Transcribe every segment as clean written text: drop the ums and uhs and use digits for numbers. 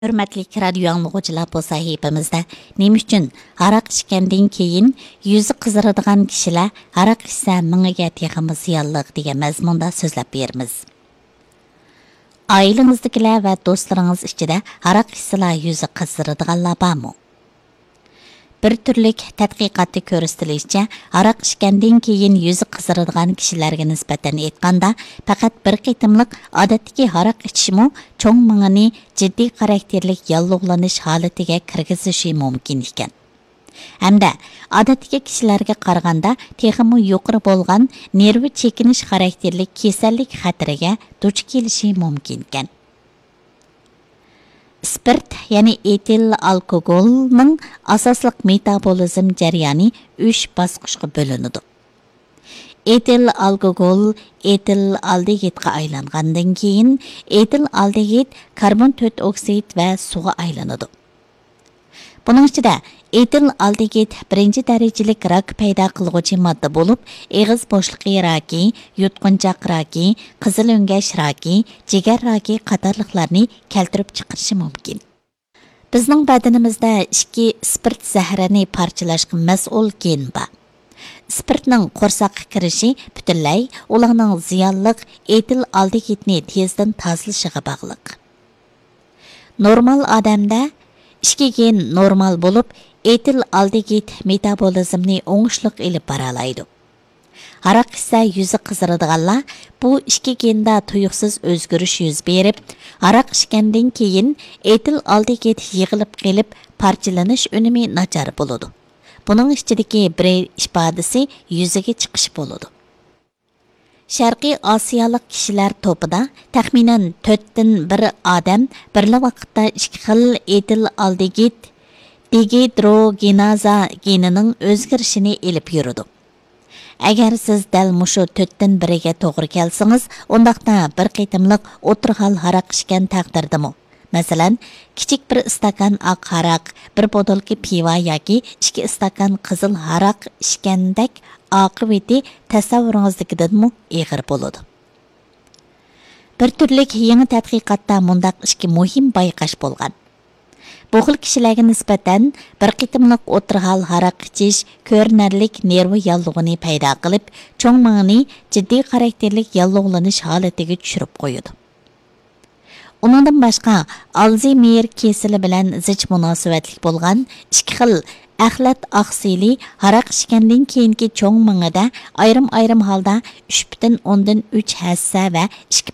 Hürmetli radio anlıqçılar bu sahibimizdə nima üçün haraq içkəndən keyin yüzü qızaradigan kişilər haraq içsə mingiga texmi ziyonliq degan mazmunda so'zlab beramiz. Ailəngizdagilar və dostlarınız ichida haraq içsalar yüzü qızaradiganlar bormi? Bir türlük tədqiqatda ko'rsatilishicha, haraq ichgandan keyin yuzi qizaradigan kishilarga nisbatan aytganda, faqat bir qitimliq odatdagi haraq ichishmi cho'ng mingini jiddiy xarakterlik yallig'lanish holatiga kirgizishi mumkin ekan. Hamda odatdagi kishilarga qaraganda texmi yuqori bo'lgan nervi chekinish xarakterlik kasallik xatiriga duch kelishi mumkin ekan. Spirt, ya'ni etil alkogolning asosliq metabolizm jarayoni 3 bosqichga bo'linadi. Etil alkogol etil aldegidga aylangandan keyin etil aldegid karbon 4 oksid va suvga aylanadi. Buning ichida etil aldegid birinchi darajalik rak paydo qiluvchi modda bo'lib, eg'iz bo'shliqi raki, yutqunchoq raki, qizil o'ngash raki, jigar raki qatorliqlarni keltirib chiqarishi mumkin. Bizning badanimizda ikki spirt zahrini parchalashga mas'ul gen bor. Spirtning qo'rsaqqa kirishi butunlay ularning ziyonli etil aldegidni tezdan tozalashiga bog'liq. Normal odamda ikki gen normal bo'lib, etil aldegid metabolizmni o'ngishliq ilib boralaydi. Haraq ichsa yuzi qizaradiganlar bu ikki genda tuyuqsiz o'zgarish yuz berib, haraq ichgandan keyin etil aldegid yig'ilib qelib, parchalanish unumi nachar bo'ladi. Buning ichidagi bir ifodasi yuziga chiqish bo'ladi. Sharqiy Osiyolik kishilar topida taxminan 4 dan 1 odam bir vaqtda ikki xil etil aldegid dehidrogenaza genining o'zgarishini elib yuradi. Agar siz dal mushu 4 dan 1ga to'g'ri kelsangiz, undaqda bir qitimliq o'tirxal haraq ichgan taqdirdami? Masalan, kichik bir istakan oq haraq, bir botolka pivo yoki 2 istakan qizil haraq ichgandek oqibati tasavvuringizdagidanmi ig'ir bo'ladi. Bir turlik yangi tadqiqotda mundaq ikki muhim bayqash bo'lgan. Bu xil kishilarga nisbatan bir qitimliq o'tirxal haraq ichish ko'rinarlik nervi yallig'ini paydo qilib, cho'ng mingni jiddiy xarakterlik yallig'lanish holatiga tushirib qo'yadi. Uningdan boshqa Alzheimer kasali bilan zich munosabatlik bo'lgan ikki xil axlat oksili haraq ichgandan keyingi cho'ng mingida ayrim holda 3,3 hassa va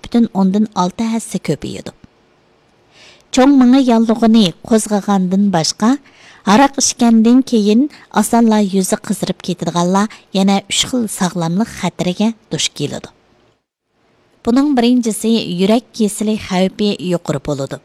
2,6 hassa ko'payadi. Cho'ng mingi yallig'ini qo'zg'agandan boshqa haraq ichgandan keyin osonla yuzi qizirib ketadiganlar yana 3 xil sog'lomlik xatiriga duch keladi. Buning birinchisi yurak kasali xavfi yuqori bo'ladi.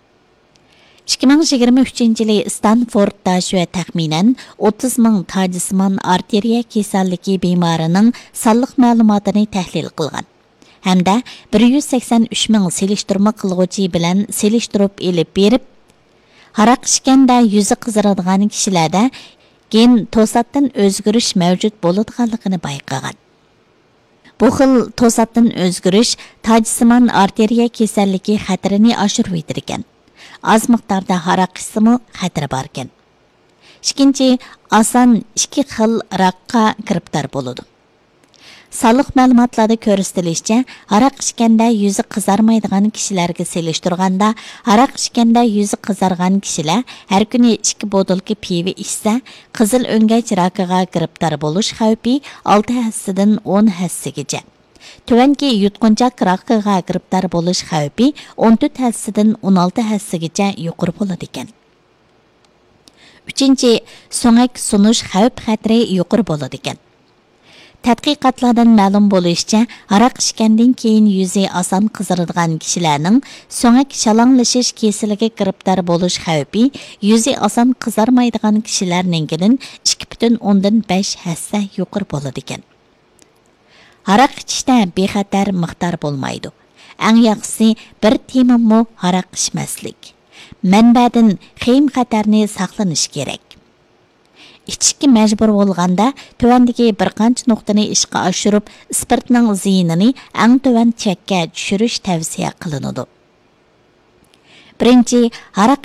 2023-yili Stanfordda shu taxminan 30 ming tajismon arteriya kasalligi bemorining sonliq ma'lumotini tahlil qilgan. Hamda 183 ming selishtirma qilg'uchi bilan selishtirib elib berib, haraq ichganda yuzi qizaradigan kishilarda gen to'satdan o'zgarish mavjud bo'ladiganligini bayqagan. Bu xil to'satdan o'zgarish tajismon arteriya kasalligi xatirini oshirib ekan. Az miqdorda haraq ichsimi xatiri bor ekan. Ikkinchi, oson ikki xil raqqa giribdor bo'ladi. Sog'liq ma'lumotlarda ko'rsatilishicha, haraq ichganda yuzi qizarmaydigan kishilarga selishtirganda, haraq ichganda yuzi qizargan kishilar har kuni 2 botolka pivo ichsa, qizil o'ngach rakiga giribdor bo'lish xavfi 6 hassadan 10 hassagacha. Tuvanki yutqunchoq rakiga giribdor bo'lish xavfi 14 hassadan 16 hassagacha yuqori bo'ladi ekan. Uchinchi, so'ngak sunish xavf xatiri yuqori bo'ladi ekan. Tadqiqotlardan ma'lum bo'lishicha, haraq ichgandan keyin yuzi oson qizaradigan kishilarning so'ngak shalanglashish kasaliga giribdor bo'lish xavfi yuzi oson qizarmaydigan kishilarninkidan 2,5 hassa yuqori bo'ladi ekan. Haraq ichishda bexatar miqdor bo'lmaydi. Eng yaxshisi bir temimmo haraq ichmaslik. Manbadan xim xatarni saqlanish kerak. İçki mecbur bo'lganda tuvandagi bir qancha nuqtani ishga oshirib, spirtning ziyinini eng tuvan chekka tushirish tavsiya qilinadi. Birinchi, haraq